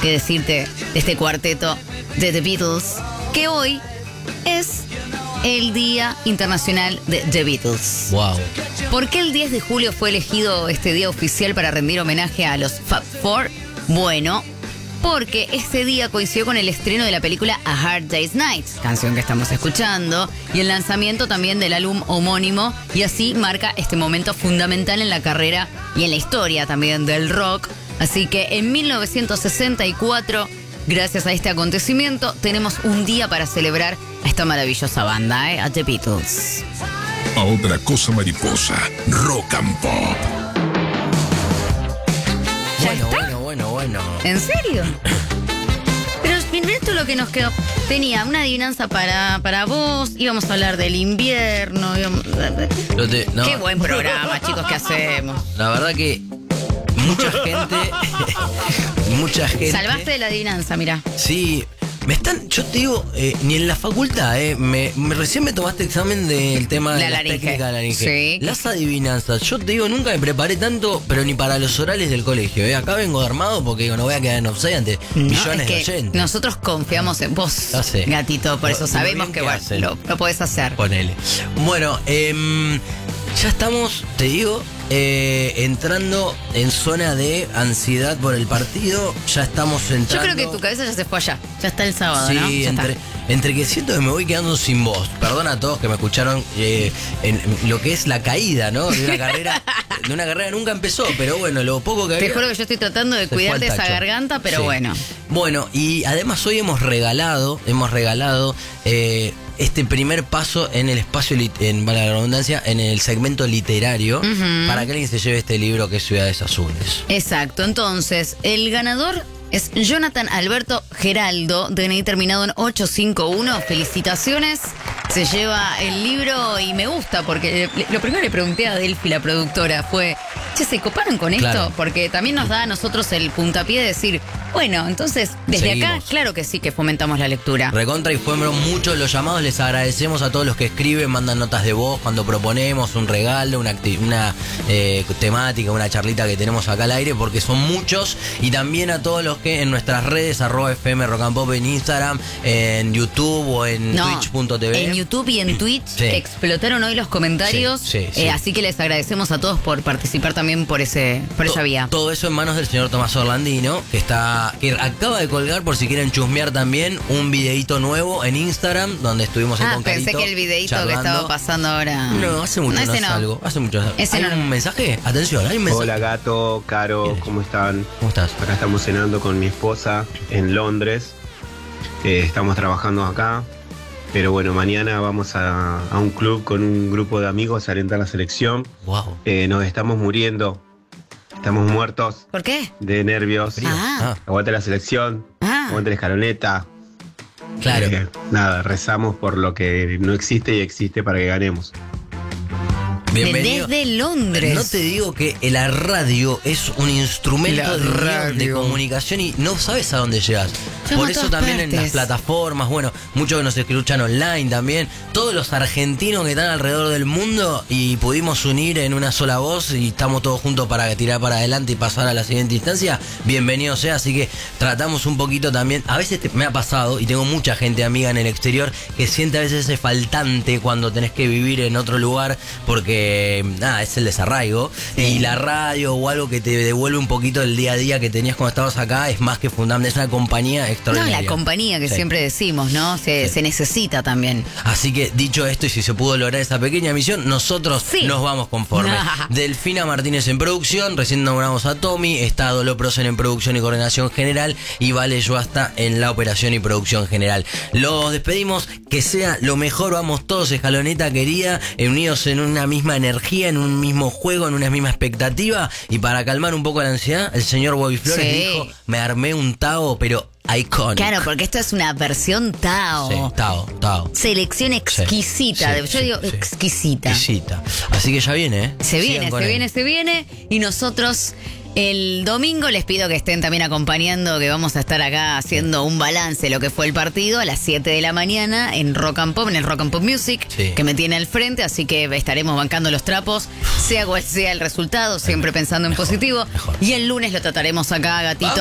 qué decirte de este cuarteto de The Beatles, que hoy es el Día Internacional de The Beatles. Wow. ¿Por qué el 10 de julio fue elegido este día oficial para rendir homenaje a los Fab Four? Bueno, porque este día coincidió con el estreno de la película A Hard Day's Night, canción que estamos escuchando, y el lanzamiento también del álbum homónimo, y así marca este momento fundamental en la carrera y en la historia también del rock. Así que en 1964, gracias a este acontecimiento, tenemos un día para celebrar a esta maravillosa banda, a The Beatles. A otra cosa mariposa, rock and pop. Bueno. ¿En serio? Pero esto es lo que nos quedó. Tenía una adivinanza para vos, íbamos a hablar del invierno. No. Qué buen programa, chicos, que hacemos. La verdad que mucha gente. Salvaste de la adivinanza, mira. Sí, yo te digo, ni en la facultad, recién me tomaste examen del tema de la técnica de la laringe. Sí. Las adivinanzas, yo te digo, nunca me preparé tanto, pero ni para los orales del colegio. Acá vengo armado porque digo, no voy a quedar en offside ante millones de oyentes. Nosotros confiamos en vos, gatito, por eso sabemos que lo podés hacer. Ponele. Bueno, ya estamos, te digo, entrando en zona de ansiedad por el partido. Ya estamos entrando. Yo creo que tu cabeza ya se fue allá. Ya está el sábado, sí, ¿no? Ya entre que siento que me voy quedando sin voz. Perdona a todos que me escucharon en lo que es la caída, ¿no? De una carrera. De una carrera nunca empezó, pero bueno, lo poco que había. Te juro que yo estoy tratando de cuidarte esa garganta, pero sí. Bueno. Bueno, y además hoy hemos regalado este primer paso en el espacio, vale la redundancia, en el segmento literario, para que alguien se lleve este libro que es Ciudades Azules. Exacto, entonces, el ganador es Jonathan Alberto Geraldo, DNI terminado en 851. Felicitaciones. Se lleva el libro y me gusta porque lo primero que le pregunté a Delphi, la productora, fue, che, ¿se coparon con esto? Porque también nos da a nosotros el puntapié de decir, bueno, entonces, desde acá, claro que sí que fomentamos la lectura. Recontra, y fueron muchos los llamados. Les agradecemos a todos los que escriben, mandan notas de voz cuando proponemos un regalo, una temática, una charlita que tenemos acá al aire, porque son muchos. Y también a todos los que en nuestras redes, @FM Rock and Pop en Instagram, en YouTube o en Twitch.tv. En YouTube y en Twitch explotaron hoy los comentarios. Sí. Así que les agradecemos a todos por participar también por esa vía. Todo eso en manos del señor Tomás Orlandino, que acaba de colgar, por si quieren chusmear también, un videíto nuevo en Instagram, donde estuvimos con Carito. Pensé que el videíto charlando. Que estaba pasando ahora. No, hace mucho no salgo. Hace mucho. ¿Hay un mensaje? Atención, hay un mensaje. Hola, Gato, Caro, ¿cómo están? ¿Cómo estás? Acá estamos cenando con mi esposa en Londres. Estamos trabajando acá. Pero bueno, mañana vamos a un club con un grupo de amigos a alentar la selección. Wow. Nos estamos muriendo. Estamos muertos. ¿Por qué? De nervios. Aguante la selección. Aguante la escaloneta. Claro. Nada, rezamos por lo que no existe y existe para que ganemos. Bienvenido. Desde Londres. No te digo que la radio es un instrumento de comunicación y no sabes a dónde llegas. Por eso también en las plataformas, bueno, muchos que nos escuchan online también, todos los argentinos que están alrededor del mundo y pudimos unir en una sola voz y estamos todos juntos para tirar para adelante y pasar a la siguiente instancia, bienvenido sea. Así que tratamos un poquito también, a veces me ha pasado y tengo mucha gente amiga en el exterior que siente a veces ese faltante cuando tenés que vivir en otro lugar porque es el desarraigo, y la radio o algo que te devuelve un poquito el día a día que tenías cuando estabas acá es más que fundamental, es una compañía extraordinaria. La compañía que siempre decimos, ¿no? Se necesita también. Así que dicho esto, y si se pudo lograr esa pequeña misión, nosotros nos vamos conformes. Delfina Martínez en producción, recién nombramos a Tommy, está Dolo Prosen en producción y coordinación general, y Vale Yuasta en la operación y producción general. Los despedimos, que sea lo mejor, vamos todos, escaloneta querida, unidos en una misma energía, en un mismo juego, en una misma expectativa, y para calmar un poco la ansiedad, el señor Bobby Flores dijo, me armé un Tao, pero iconic. Claro, porque esto es una versión Tao. Sí, Tao. Selección exquisita. Yo digo exquisita. Así que ya viene, ¿eh? Se viene. Y nosotros el domingo les pido que estén también acompañando, que vamos a estar acá haciendo un balance de lo que fue el partido a las 7 de la mañana en Rock and Pop, en el Rock and Pop Music, que me tiene al frente, así que estaremos bancando los trapos, sea cual sea el resultado, siempre pensando en positivo. Y el lunes lo trataremos acá, gatito.